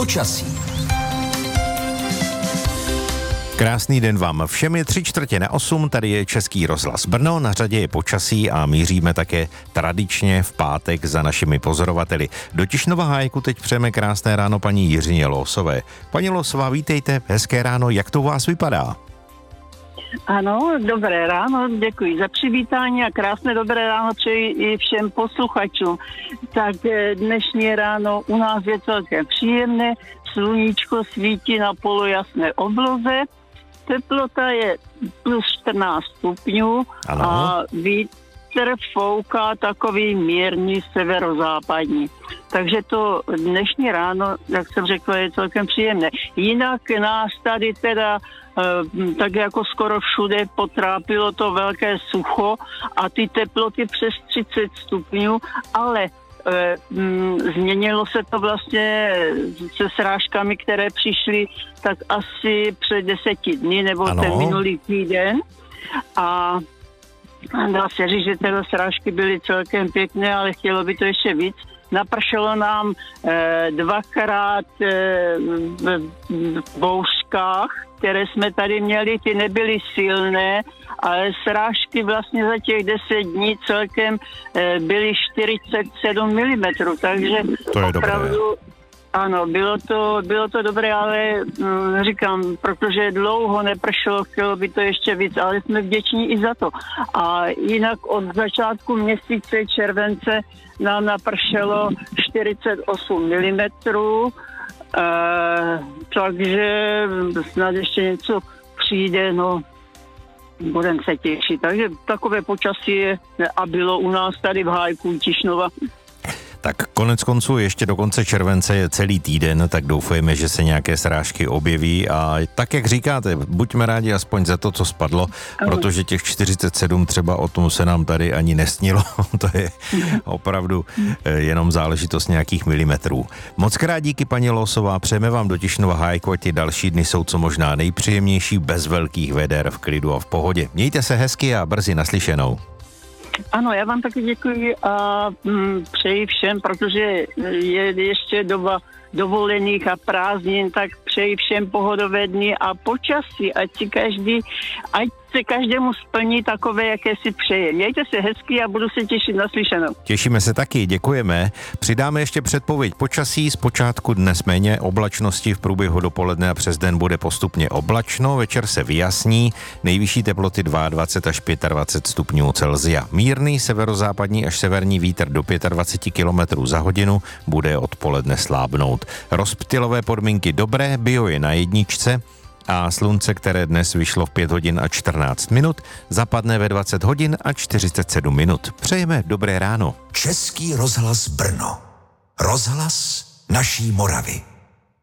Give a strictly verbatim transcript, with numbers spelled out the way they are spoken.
Počasí. Krásný den vám všem, je tři čtvrtě na osm, tady je Český rozhlas Brno, na řadě je počasí a míříme také tradičně v pátek za našimi pozorovateli. Do Tišnova Hájku teď přejeme krásné ráno paní Jiřině Losové. Paní Losová, vítejte, hezké ráno, jak to u vás vypadá? Ano, dobré ráno, děkuji za přivítání a krásné dobré ráno přeji i všem posluchačům. Tak dnešní ráno u nás je celkem příjemné, sluníčko svítí na polojasné obloze, teplota je plus čtrnáct stupňů. Ano. A vítr fouká takový mírný severozápadní. Takže to dnešní ráno, jak jsem řekla, je celkem příjemné. Jinak nás tady teda tak jako skoro všude potrápilo to velké sucho a ty teploty přes třicet stupňů, ale e, m, změnilo se to vlastně se srážkami, které přišly tak asi před deseti dny nebo ano. ten minulý týden a dá se říct, že tyhle srážky byly celkem pěkné, ale chtělo by to ještě víc. Napršelo nám e, dvakrát e, v, v bouřkách, které jsme tady měli, ty nebyly silné, ale srážky vlastně za těch deset dní celkem e, byly čtyřicet sedm milimetrů, takže to je opravdu... dobré. Ano, bylo to, bylo to dobré, ale hm, říkám, protože dlouho nepršelo, chtělo by to ještě víc, ale jsme vděční i za to. A jinak od začátku měsíce července nám napršelo čtyřicet osm milimetrů, eh, takže snad ještě něco přijde, no budeme se těšit. Takže takové počasí je a bylo u nás tady v Hájku Tišnova. Tak konec konců ještě do konce července je celý týden, tak doufejme, že se nějaké srážky objeví a tak, jak říkáte, buďme rádi aspoň za to, co spadlo, protože těch čtyřicet sedm třeba o tom se nám tady ani nesnilo, to je opravdu jenom záležitost nějakých milimetrů. Moc krát díky, paní Losová, přejeme vám do Tišnova Hájku, ať ty další dny jsou co možná nejpříjemnější, bez velkých veder, v klidu a v pohodě. Mějte se hezky a brzy naslyšenou. Ano, já vám taky děkuji a mm, přeji všem, protože je ještě doba dovolených a prázdnin, tak přeji všem pohodové dny a počasí, ať si každý, ať se každému splní takové, jaké si přeje. Mějte se hezky a budu se těšit na slyšenou. Těšíme se taky, děkujeme. Přidáme ještě předpověď počasí. Zpočátku dnes méně oblačnosti, v průběhu dopoledne a přes den bude postupně oblačno, večer se vyjasní, nejvyšší teploty dvacet dva až dvacet pět stupňů Celsia. Mírný severozápadní až severní vítr do dvacet pět kilometrů za hodinu bude odpoledne slábnout. Rozptylové podmínky dobré, bio je na jedničce a slunce, které dnes vyšlo v pět hodin a čtrnáct minut, zapadne ve dvacet hodin a čtyřicet sedm minut. Přejeme dobré ráno. Český rozhlas Brno. Rozhlas naší Moravy.